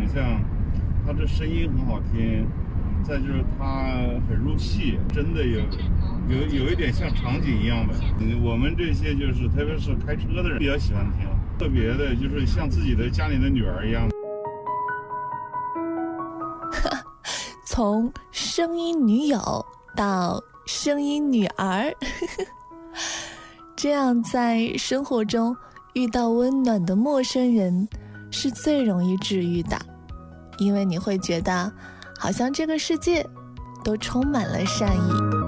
像他这声音很好听，再就是他很入戏，真的有一点像场景一样的。我们这些就是特别是开车的人比较喜欢听，特别的就是像自己的家里的女儿一样。 从声音女友到声音女儿这样在生活中遇到温暖的陌生人是最容易治愈的，因为你会觉得好像这个世界都充满了善意。